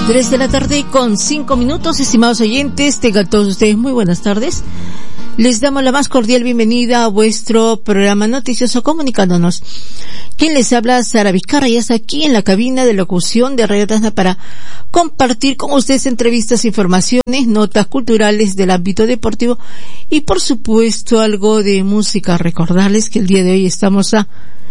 3 de la tarde con 5 minutos, estimados oyentes, tengan todos ustedes muy buenas tardes. Les damos la más cordial bienvenida a vuestro programa noticioso Comunicándonos. Quien les habla, Sara Vizcarra, ya está aquí en la cabina de locución de Radio Tacna para compartir con ustedes entrevistas, informaciones, notas culturales del ámbito deportivo y por supuesto algo de música. Recordarles que el día de hoy estamos a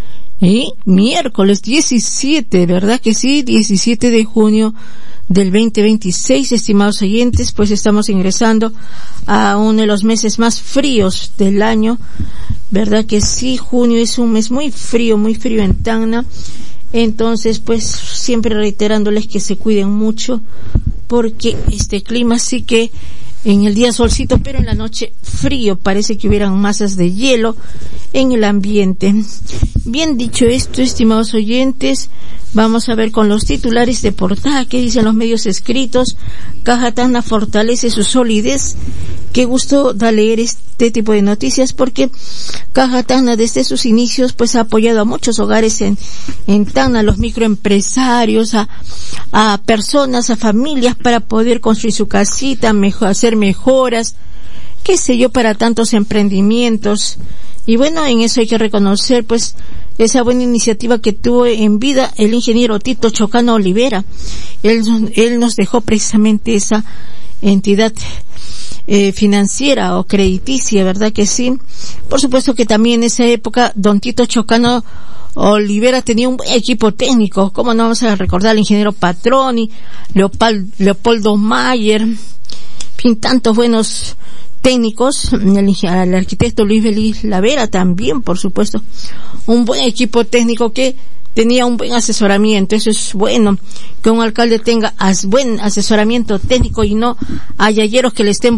miércoles 17, ¿verdad que sí? 17 de junio del 2026, estimados oyentes, pues estamos ingresando a uno de los meses más fríos del año, ¿verdad que sí? Junio es un mes muy frío en Tacna. Entonces, pues siempre reiterándoles que se cuiden mucho porque este clima sí que en el día solcito, pero en la noche frío, parece que hubieran masas de hielo en el ambiente. Bien dicho esto, estimados oyentes, vamos a ver con los titulares de portada que dicen los medios escritos. Caja Tacna fortalece su solidez. Qué gusto da leer este tipo de noticias porque Caja Tacna desde sus inicios pues ha apoyado a muchos hogares en Tacna, a los microempresarios, a personas, a familias para poder construir su casita, hacer mejoras, qué sé yo, para tantos emprendimientos. Y bueno, en eso hay que reconocer pues esa buena iniciativa que tuvo en vida el ingeniero Tito Chocano Olivera. Él nos dejó precisamente esa entidad financiera o crediticia, ¿verdad que sí? Por supuesto que también en esa época don Tito Chocano Olivera tenía un buen equipo técnico. ¿Cómo no vamos a recordar al ingeniero Patroni, Leopoldo Mayer, en fin, tantos buenos técnicos, al arquitecto Luis Belis Lavera también, por supuesto, un buen equipo técnico que tenía un buen asesoramiento. Eso es bueno, que un alcalde tenga buen asesoramiento técnico y no a yayeros que le estén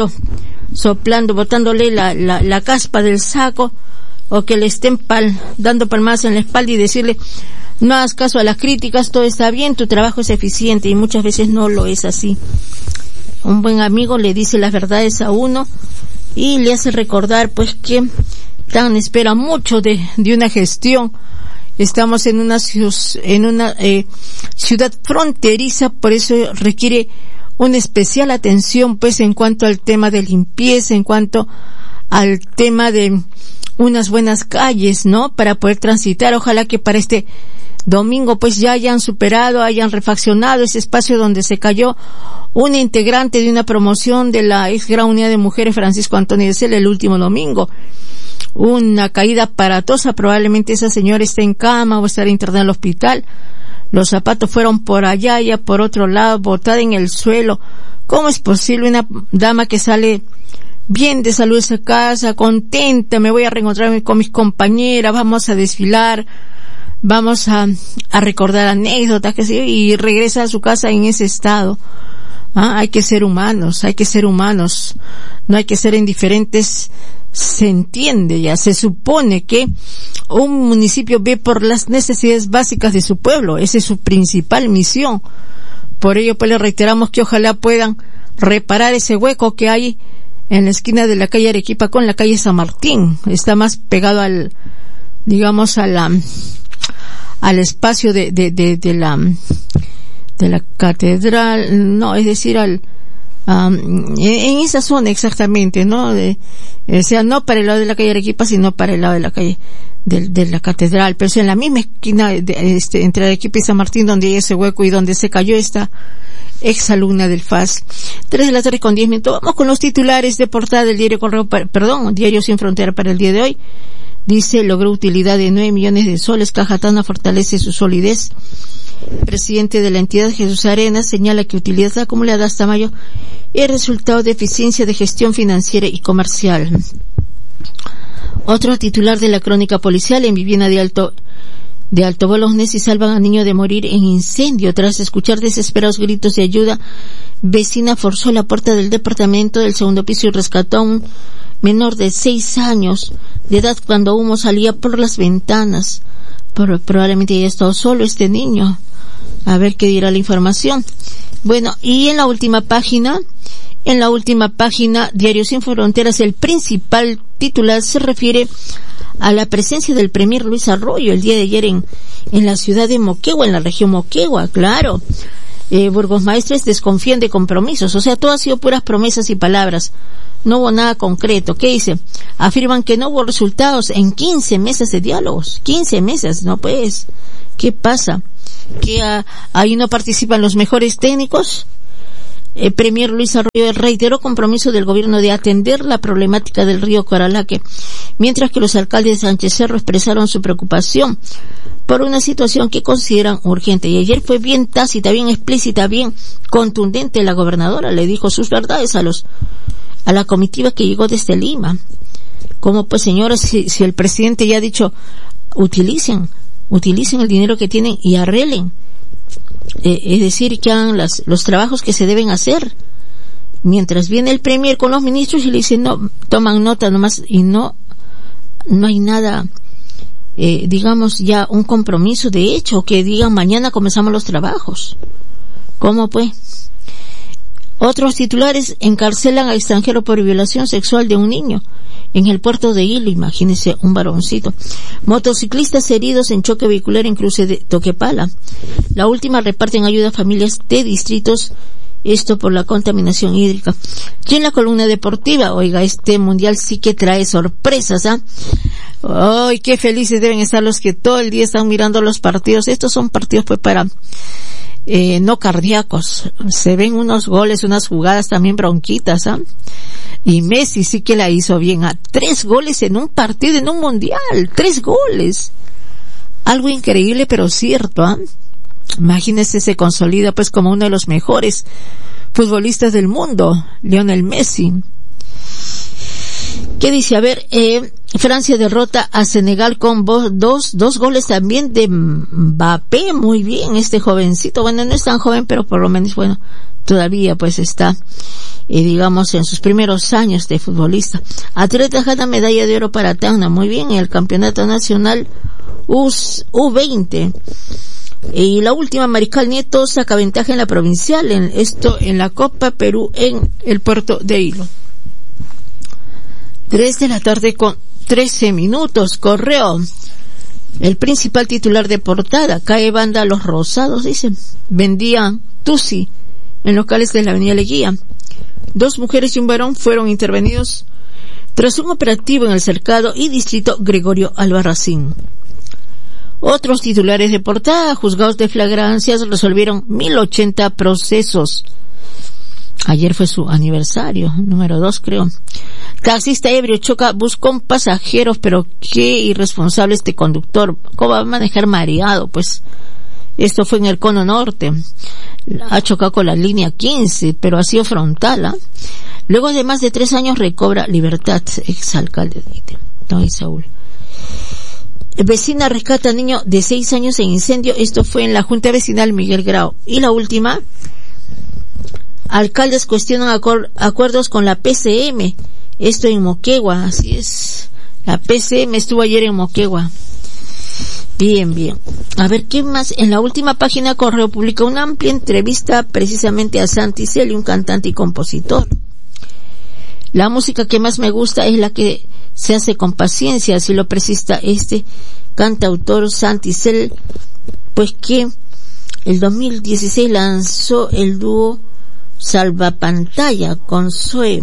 botándole la caspa del saco, o que le estén dando palmadas en la espalda y decirle no hagas caso a las críticas, todo está bien, tu trabajo es eficiente, y muchas veces no lo es así. Un buen amigo le dice las verdades a uno y le hace recordar pues que Tacna espera mucho de una gestión. Estamos en una ciudad fronteriza, por eso requiere una especial atención pues en cuanto al tema de limpieza, en cuanto al tema de unas buenas calles, ¿no? Para poder transitar. Ojalá que para este domingo pues ya hayan refaccionado ese espacio donde se cayó una integrante de una promoción de la ex Gran Unidad de Mujeres Francisco Antonio de Sela el último domingo. Una caída aparatosa, probablemente esa señora está en cama o estará internada en el hospital. Los zapatos fueron por allá y por otro lado, botada en el suelo. ¿Cómo es posible una dama que sale bien de salud de esa casa, contenta, me voy a reencontrarme con mis compañeras, vamos a desfilar, vamos a recordar anécdotas, y regresa a su casa en ese estado? Hay que ser humanos, no hay que ser indiferentes. Se entiende ya, se supone que un municipio ve por las necesidades básicas de su pueblo, esa es su principal misión. Por ello pues le reiteramos que ojalá puedan reparar ese hueco que hay en la esquina de la calle Arequipa con la calle San Martín. Está más pegado al espacio de la catedral, no, es decir, en esa zona exactamente, ¿no? O sea, no para el lado de la calle Arequipa, sino para el lado de la calle de la catedral, pero en la misma esquina entre Arequipa y San Martín, donde hay ese hueco y donde se cayó esta exalumna del FAS. 3 de la tarde con 10 minutos. Vamos con los titulares de portada del Diario Sin Frontera para el día de hoy. Dice, logró utilidad de 9 millones de soles, Caja Tacna fortalece su solidez. El presidente de la entidad, Jesús Arenas, señala que utilidad acumulada hasta mayo es resultado de eficiencia de gestión financiera y comercial. Otro titular de la crónica policial: en vivienda de Alto Bolonesi salvan a niño de morir en incendio. Tras escuchar desesperados gritos de ayuda, vecina forzó la puerta del departamento del segundo piso y rescató a un menor de 6 años de edad cuando humo salía por las ventanas. Probablemente haya estado solo este niño. A ver qué dirá la información. Bueno, y en la última página, Diario Sin Fronteras, el principal titular se refiere a la presencia del premier Luis Arroyo el día de ayer en la ciudad de Moquegua, en la región Moquegua, claro. Burgos Maestres desconfían de compromisos, o sea, todo ha sido puras promesas y palabras, no hubo nada concreto. ¿Qué dice? Afirman que no hubo resultados en 15 meses de diálogos, 15 meses, no pues, ¿qué pasa? ¿Que ahí no participan los mejores técnicos? Premier Luis Arroyo reiteró compromiso del gobierno de atender la problemática del río Coralaque, mientras que los alcaldes de Sánchez Cerro expresaron su preocupación por una situación que consideran urgente. Y ayer fue bien tácita, bien explícita, bien contundente la gobernadora, le dijo sus verdades a la comitiva que llegó desde Lima. Como pues, señores, si el presidente ya ha dicho, utilicen el dinero que tienen y arreglen, es decir, que hagan los trabajos que se deben hacer. Mientras viene el premier con los ministros y le dicen, no, toman nota nomás, y no hay nada, digamos, ya un compromiso de hecho, que digan mañana comenzamos los trabajos. ¿Cómo pues? Otros titulares: encarcelan a extranjero por violación sexual de un niño en el puerto de Hilo, imagínese, un varoncito. Motociclistas heridos en choque vehicular en cruce de Toquepala. La última reparten ayuda a familias de distritos, esto por la contaminación hídrica. Y en la columna deportiva, oiga, este mundial sí que trae sorpresas, ¿ah? ¡Ay, qué felices deben estar los que todo el día están mirando los partidos! Estos son partidos pues para no cardíacos. Se ven unos goles, unas jugadas también bronquitas, ¿ah? Y Messi sí que la hizo bien, a 3 goles en un partido, en un mundial, 3 goles. Algo increíble pero cierto, ¿ah? Imagínese, se consolida pues como uno de los mejores futbolistas del mundo, Lionel Messi. ¿Qué dice? A ver, Francia derrota a Senegal con dos goles también de Mbappé. Muy bien, este jovencito. Bueno, no es tan joven, pero por lo menos, bueno, todavía pues está, digamos, en sus primeros años de futbolista. Atleta gana medalla de oro para Tacna. Muy bien, en el campeonato nacional U20. Y la última, Mariscal Nieto saca ventaja en la provincial, en la Copa Perú en el puerto de Hilo. 3 de la tarde con 13 minutos. Correo. El principal titular de portada: cae banda a los rosados, dicen. Vendían Tusi en locales de la avenida Leguía. 2 mujeres y un varón fueron intervenidos tras un operativo en el cercado y distrito Gregorio Albarracín. Otros titulares de portada: juzgados de flagrancias resolvieron 1080 procesos. Ayer fue su aniversario, número 2 creo. Taxista ebrio choca bus con pasajeros, pero qué irresponsable este conductor. ¿Cómo va a manejar mareado? Pues esto fue en el Cono Norte. Ha chocado con la línea 15, pero ha sido frontal, ¿ah? Luego de más de 3 años recobra libertad, exalcalde de Don Saúl. Vecina rescata a niño de 6 años en incendio. Esto fue en la Junta Vecinal Miguel Grau. Y la última: alcaldes cuestionan acuerdos con la PCM. Esto en Moquegua, así es. La PCM estuvo ayer en Moquegua. Bien. A ver, ¿qué más? En la última página, Correo publica una amplia entrevista precisamente a Santi Celi, un cantante y compositor. La música que más me gusta es la que se hace con paciencia, así lo precisa este cantautor Santi Celi, pues que el 2016 lanzó el dúo Salvapantalla con Zoe.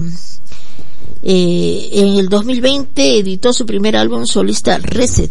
En el 2020 editó su primer álbum solista, Reset.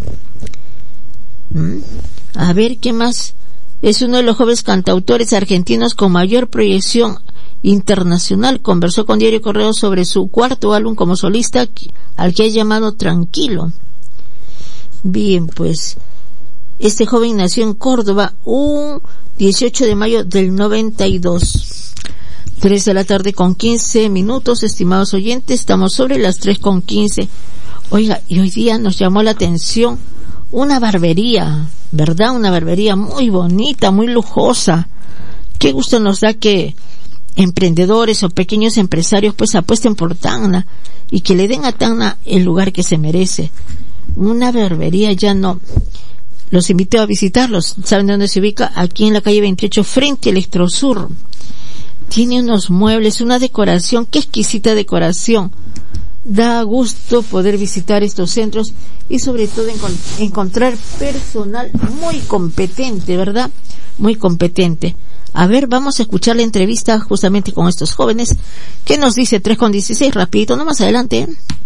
A ver, ¿qué más? Es uno de los jóvenes cantautores argentinos con mayor proyección internacional. Conversó con Diario Correo sobre su 4º álbum como solista, al que ha llamado Tranquilo. Bien, pues este joven nació en Córdoba un 18 de mayo del 92. 3 de la tarde con 15 minutos, estimados oyentes, estamos sobre las 3 con 15. Oiga, y hoy día nos llamó la atención una barbería, ¿verdad? Una barbería muy bonita, muy lujosa. Qué gusto nos da que emprendedores o pequeños empresarios pues apuesten por Tacna y que le den a Tacna el lugar que se merece. Una barbería ya no. Los invito a visitarlos. ¿Saben dónde se ubica? Aquí en la calle 28, frente a Electrosur. Tiene unos muebles, una decoración, qué exquisita decoración. Da gusto poder visitar estos centros y sobre todo encontrar personal muy competente, ¿verdad? Muy competente. A ver, vamos a escuchar la entrevista justamente con estos jóvenes. ¿Qué nos dice 3:16? Rapidito, no más adelante.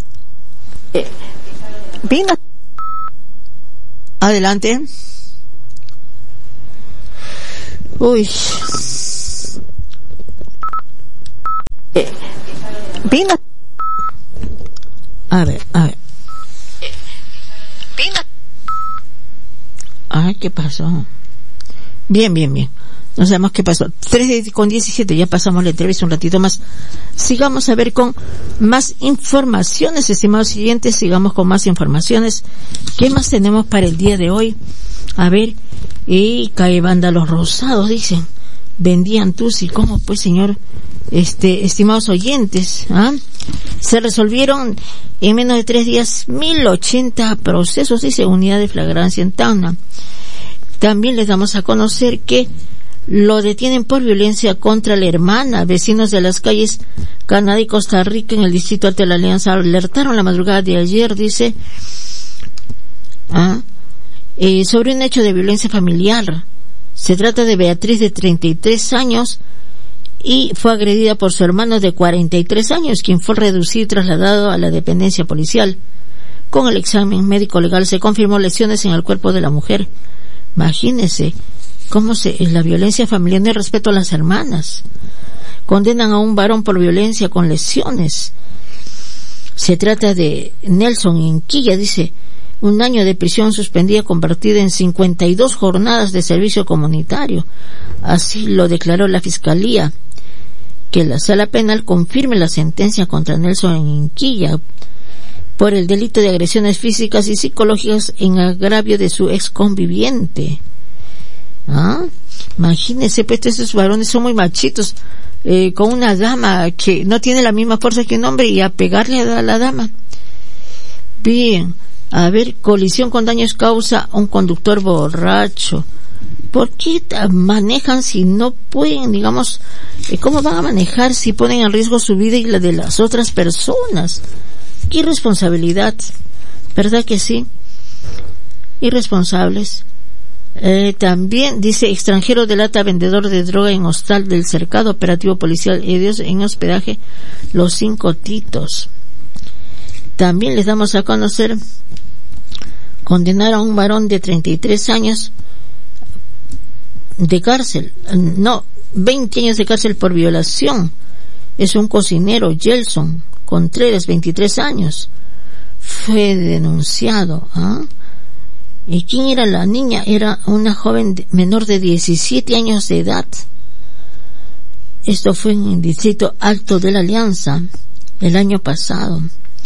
Venga. Adelante. Uy. Venga. A ver. Venga. Ay, ¿qué pasó? Bien. No sabemos qué pasó. 3:17, ya pasamos la entrevista un ratito más. Sigamos a ver con más informaciones, estimados siguientes, sigamos con más informaciones. ¿Qué más tenemos para el día de hoy? A ver, cae banda los rosados, dicen. Vendían Tusi, ¿cómo pues, señor? Estimados oyentes, se resolvieron en menos de 3 días 1080 procesos, dice Unidad de Flagrancia en Tacna. También les damos a conocer que lo detienen por violencia contra la hermana. Vecinos de las calles Canadá y Costa Rica en el distrito Alto de la Alianza alertaron la madrugada de ayer, dice, sobre un hecho de violencia familiar. Se trata de Beatriz, de 33 años, y fue agredida por su hermano de 43 años, quien fue reducido y trasladado a la dependencia policial. Con el examen médico legal se confirmó lesiones en el cuerpo de la mujer. Imagínese cómo la violencia familiar, no hay respeto a las hermanas. Condenan a un varón por violencia con lesiones. Se trata de Nelson Inquilla, dice, 1 año de prisión suspendida convertida en 52 jornadas de servicio comunitario. Así lo declaró la Fiscalía. Que la Sala Penal confirme la sentencia contra Nelson Inquilla por el delito de agresiones físicas y psicológicas en agravio de su exconviviente. Imagínense, pues estos varones son muy machitos, con una dama que no tiene la misma fuerza que un hombre, y a pegarle a la dama. Bien, a ver, colisión con daños causa un conductor borracho. ¿Por qué manejan si no pueden, digamos, cómo van a manejar si ponen en riesgo su vida y la de las otras personas? ¡Qué irresponsabilidad! ¿Verdad que sí? Irresponsables. También dice, extranjero delata vendedor de droga en hostal del cercado, operativo policial hedios en hospedaje Los 5 Titos. También les damos a conocer, condenaron a un varón de 33 años de cárcel, 20 años de cárcel por violación. Es un cocinero, Gelson Contreras, 23 años. Fue denunciado. ¿Y quién era la niña? Era una joven menor de 17 años de edad. Esto fue en el distrito Alto de la Alianza el año pasado.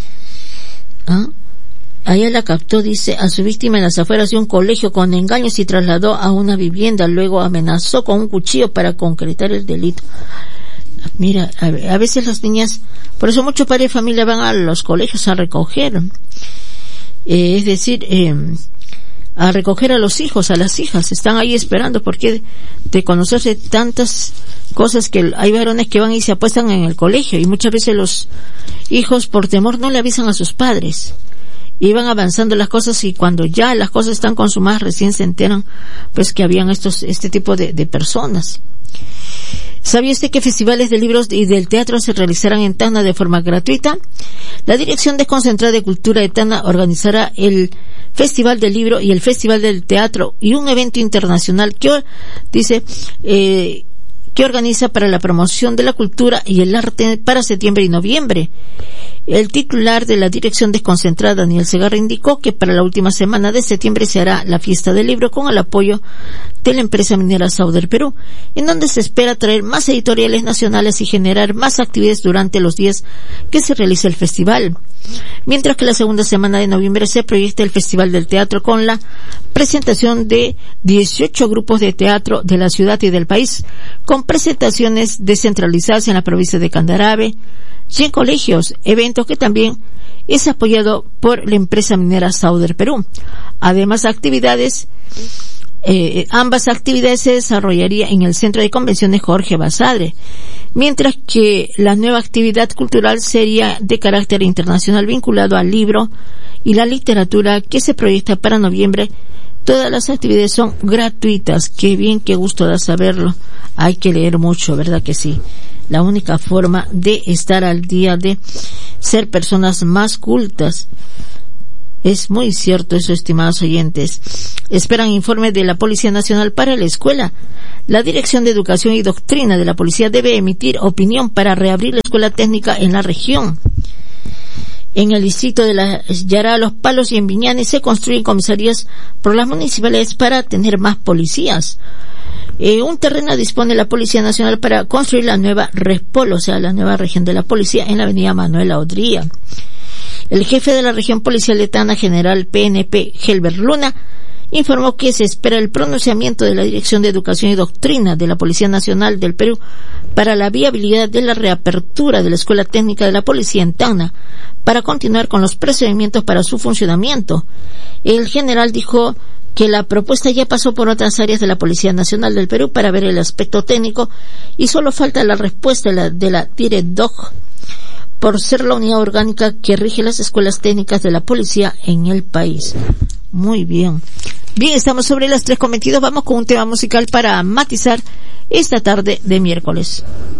Allá la captó, dice, a su víctima en las afueras de un colegio con engaños y trasladó a una vivienda. Luego amenazó con un cuchillo para concretar el delito. Mira, a veces las niñas, por eso muchos padres de familia van a los colegios a recoger, es decir, a recoger a los hijos, a las hijas, están ahí esperando, porque de conocerse tantas cosas que hay varones que van y se apuestan en el colegio, y muchas veces los hijos por temor no le avisan a sus padres, y van avanzando las cosas, y cuando ya las cosas están consumadas recién se enteran pues que habían este tipo de personas. ¿Sabía usted que festivales de libros y del teatro se realizarán en Tacna de forma gratuita? La Dirección Desconcentrada de Cultura de Tacna organizará el Festival del Libro y el Festival del Teatro y un evento internacional que dice que organiza para la promoción de la cultura y el arte para septiembre y noviembre. El titular de la Dirección Desconcentrada, Daniel Segarra, indicó que para la última semana de septiembre se hará la fiesta del libro con el apoyo de la empresa minera Sauder Perú, en donde se espera traer más editoriales nacionales y generar más actividades durante los días que se realiza el festival. Mientras que la segunda semana de noviembre se proyecta el Festival del Teatro con la presentación de 18 grupos de teatro de la ciudad y del país, con presentaciones descentralizadas en la provincia de Candarave y en colegios, eventos que también es apoyado por la empresa minera Sauder Perú. Además, ambas actividades se desarrollarían en el Centro de Convenciones Jorge Basadre, mientras que la nueva actividad cultural sería de carácter internacional vinculado al libro y la literatura, que se proyecta para noviembre, Todas las actividades son gratuitas. Qué bien, qué gusto da saberlo. Hay que leer mucho, ¿verdad que sí? La única forma de estar al día, de ser personas más cultas. Es muy cierto eso, estimados oyentes. Esperan informe de la Policía Nacional para la escuela. La Dirección de Educación y Doctrina de la Policía debe emitir opinión para reabrir la escuela técnica en la región. En el distrito de la Yará, Los Palos y en Viñanes se construyen comisarías por las municipalidades para tener más policías. Un terreno dispone la Policía Nacional para construir la nueva Respol, o sea, la nueva región de la policía en la avenida Manuel Audría. El jefe de la región policial de Tacna, general PNP Helber Luna, informó que se espera el pronunciamiento de la Dirección de Educación y Doctrina de la Policía Nacional del Perú para la viabilidad de la reapertura de la Escuela Técnica de la Policía en Tacna, para continuar con los procedimientos para su funcionamiento. El general dijo que la propuesta ya pasó por otras áreas de la Policía Nacional del Perú para ver el aspecto técnico y solo falta la respuesta de la DIREDOC, por ser la unidad orgánica que rige las escuelas técnicas de la policía en el país. Muy bien. Bien, estamos sobre las 3:22. Vamos con un tema musical para matizar esta tarde de miércoles.